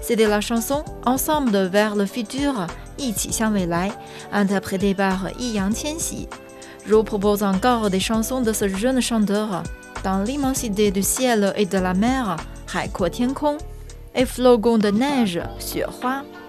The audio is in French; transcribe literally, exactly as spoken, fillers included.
C'était la chanson Ensemble vers le futur, 一起向未来, interprétée par 易烊千玺. Je vous propose encore des chansons de ce jeune chanteur. Dans l'immensité du ciel et de la mer, 海阔天空, et flocons de neige, 雪花.